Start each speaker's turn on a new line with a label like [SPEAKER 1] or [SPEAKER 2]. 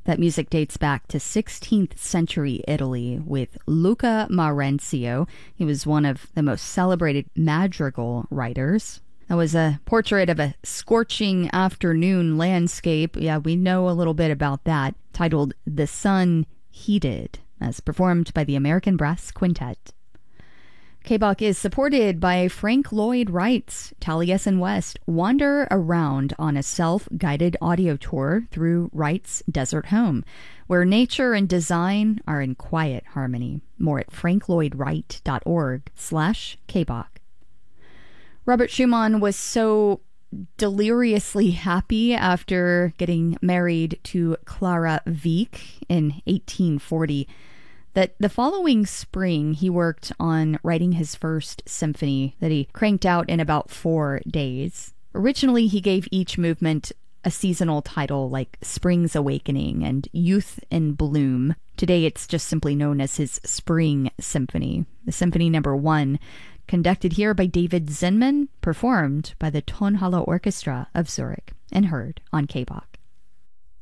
[SPEAKER 1] That music dates back to 16th century Italy with Luca Marenzio. He was one of the most celebrated madrigal writers. That was a portrait of a scorching afternoon landscape. Yeah, we know a little bit about that, titled The Sun Heated, as performed by the American Brass Quintet. K-Bach is supported by Frank Lloyd Wright's Taliesin West. Wander around on a self-guided audio tour through Wright's desert home, where nature and design are in quiet harmony. More at franklloydwright.org/K-Bach. Robert Schumann was so deliriously happy after getting married to Clara Wieck in 1840 that the following spring he worked on writing his first symphony that he cranked out in about 4 days. Originally, he gave each movement a seasonal title like Spring's Awakening and Youth in Bloom. Today, it's just simply known as his Spring Symphony. The Symphony Number 1, conducted here by David Zinman, performed by the Tonhalle Orchestra of Zurich, and heard on K-Bach.